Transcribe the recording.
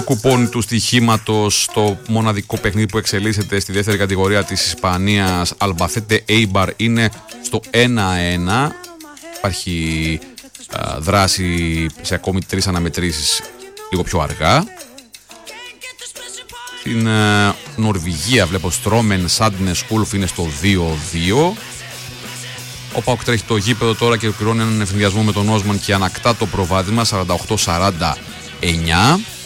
κουπόνι του στοιχήματος στο μοναδικό παιχνίδι που εξελίσσεται στη δεύτερη κατηγορία της Ισπανίας. Αλμπαθέτε Eibar είναι στο 1-1. Υπάρχει δράση σε ακόμη 3 αναμετρήσεις λίγο πιο αργά. Στην Νορβηγία βλέπω Στρόμεν Σάντνες Ούλφ είναι στο 2-2. Ο ΠΑΟΚ τρέχει το γήπεδο τώρα και πληρώνει έναν ευθυνδιασμό με τον Όσμον και ανακτά το προβάδισμα 48-49.